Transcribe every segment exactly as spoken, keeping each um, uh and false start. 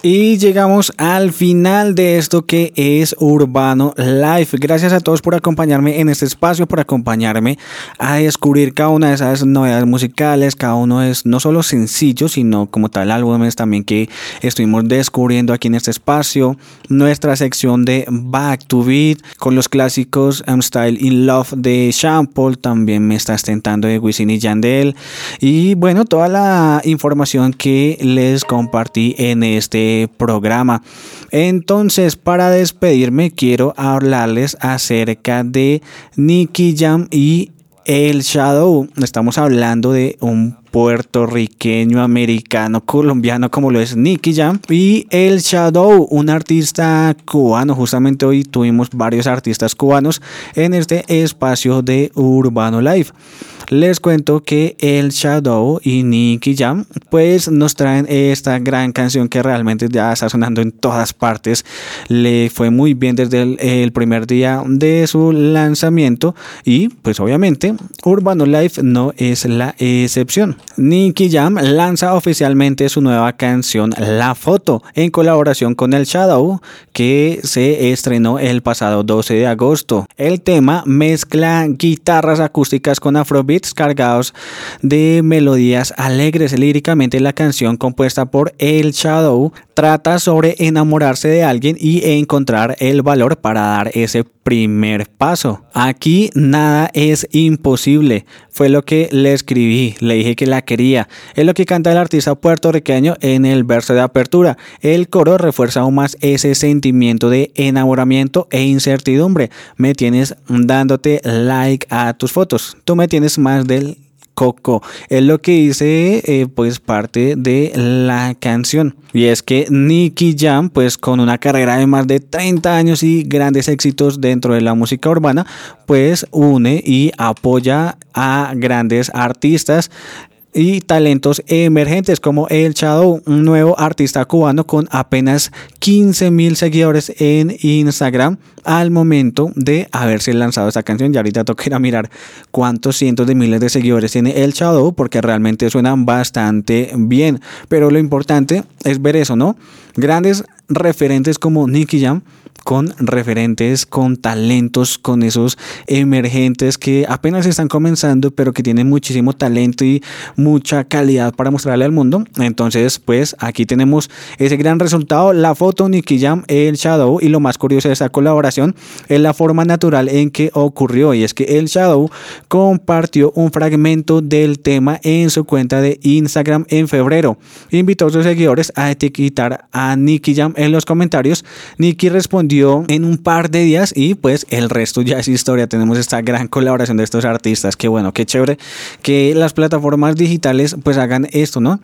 Y llegamos al final de esto que es Urbano Live. Gracias a todos por acompañarme en este espacio, por acompañarme a descubrir cada una de esas novedades musicales. Cada uno es no solo sencillo, sino como tal álbumes también que estuvimos descubriendo aquí en este espacio. Nuestra sección de Back to Beat con los clásicos I'm Still in Love de Sean Paul, también Me Estás Tentando de Wisin y Yandel. Y bueno, toda la información que les compartí en este programa. Entonces, para despedirme, quiero hablarles acerca de Nicky Jam y El Shadow. Estamos hablando de un puertorriqueño, americano, colombiano como lo es Nicky Jam y El Shadow, un artista cubano. Justamente hoy tuvimos varios artistas cubanos en este espacio de Urbano Live. Les cuento que El Shadow y Nicky Jam pues nos traen esta gran canción que realmente ya está sonando en todas partes. Le fue muy bien desde el, el primer día de su lanzamiento y pues obviamente Urbano Live no es la excepción. Nicky Jam lanza oficialmente su nueva canción La Foto en colaboración con El Shadow, que se estrenó el pasado doce de agosto. El tema mezcla guitarras acústicas con afrobeats cargados de melodías alegres. Líricamente, la canción, compuesta por El Shadow, trata sobre enamorarse de alguien y encontrar el valor para dar ese primer paso. Aquí nada es imposible, fue lo que le escribí, le dije que la quería. Es lo que canta el artista puertorriqueño en el verso de apertura. El coro refuerza aún más ese sentimiento de enamoramiento e incertidumbre. Me tienes dándote like a tus fotos, tú me tienes más del coco. Es lo que dice eh, pues parte de la canción. Y es que Nicky Jam, pues con una carrera de más de treinta años y grandes éxitos dentro de la música urbana, pues une y apoya a grandes artistas y talentos emergentes como El Shadow, un nuevo artista cubano con apenas quince mil seguidores en Instagram al momento de haberse lanzado esta canción. Y ahorita toca ir a mirar cuántos cientos de miles de seguidores tiene El Shadow, porque realmente suenan bastante bien. Pero lo importante es ver eso, ¿no? Grandes referentes como Nicky Jam con referentes, con talentos, con esos emergentes que apenas están comenzando, pero que tienen muchísimo talento y mucha calidad para mostrarle al mundo. Entonces, pues aquí tenemos ese gran resultado. La Foto, Nicky Jam, El Shadow. Y lo más curioso de esta colaboración es la forma natural en que ocurrió, y es que El Shadow compartió un fragmento del tema en su cuenta de Instagram en febrero. Invitó a sus seguidores a etiquetar a Nicky Jam en los comentarios. Nicky respondió en un par de días y pues el resto ya es historia. Tenemos esta gran colaboración de estos artistas. Qué bueno, qué chévere que las plataformas digitales pues hagan esto, ¿no?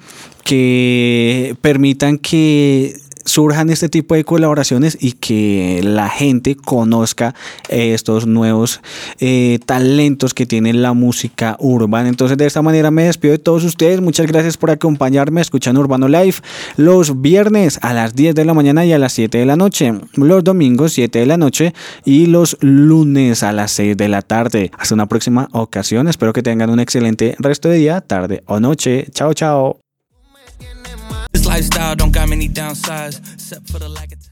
Que permitan que surjan este tipo de colaboraciones y que la gente conozca estos nuevos eh, talentos que tiene la música urbana. Entonces, de esta manera me despido de todos ustedes. Muchas gracias por acompañarme escuchando Urbano Live los viernes a las diez de la mañana y a las siete de la noche, los domingos siete de la noche y los lunes a las seis de la tarde. Hasta una próxima ocasión. Espero que tengan un excelente resto de día, tarde o noche. Chao, chao. Lifestyle don't got many downsides except for the lack of time.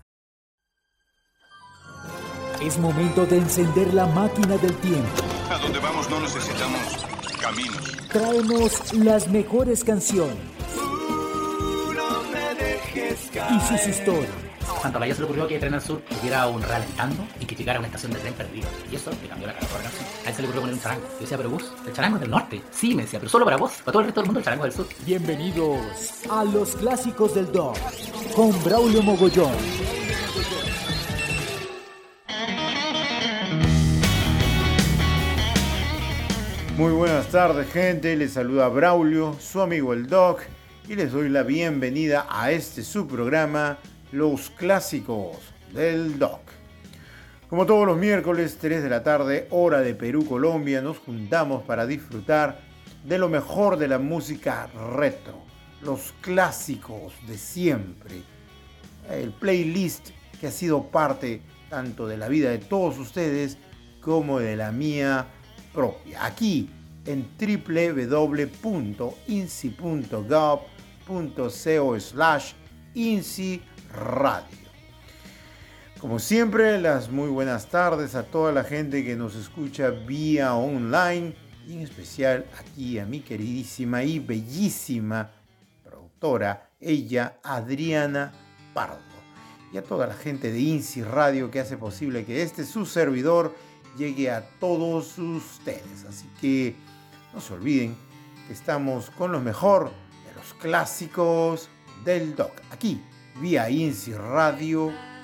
Es momento de encender la máquina del tiempo. A donde vamos no necesitamos caminos. Traemos las mejores canciones No me dejes caer. y sus historias. Santolaya se le ocurrió que Tren al Sur tuviera un ralentando y que llegara a una estación de tren perdido. Y eso le cambió la cara a la canción. A él se le ocurrió poner un charango. Yo decía, pero vos, el charango es del norte. Sí, me decía, pero solo para vos. Para todo el resto del mundo el charango es del sur. Bienvenidos a los clásicos del Doc con Braulio Mogollón. Muy buenas tardes, gente. Les saluda Braulio, su amigo el Doc, y les doy la bienvenida a este su programa, Los Clásicos del Doc. Como todos los miércoles, tres de la tarde, hora de Perú, Colombia, nos juntamos para disfrutar de lo mejor de la música retro, los clásicos de siempre, el playlist que ha sido parte tanto de la vida de todos ustedes como de la mía propia, aquí en w w w punto i n s i punto gov punto co slash INSI Radio. Como siempre, las muy buenas tardes a toda la gente que nos escucha vía online y en especial aquí a mi queridísima y bellísima productora, ella, Adriana Pardo, y a toda la gente de INSI Radio que hace posible que este su servidor llegue a todos ustedes. Así que no se olviden que estamos con lo mejor de los clásicos del doc, aquí vía INSI Radio